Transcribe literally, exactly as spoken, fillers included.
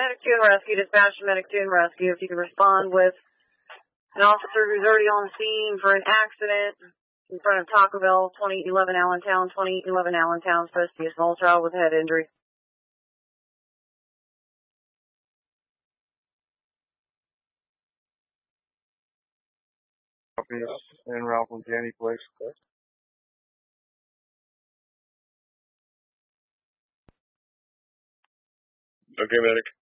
Medic two and Rescue, dispatch to Medic two and Rescue. If you can respond with an officer who's already on the scene for an accident in front of Taco Bell, twenty eleven Allentown, twenty eleven Allentown, supposed to be a small child with head injury. And Ralph and Danny, please. Okay, medic.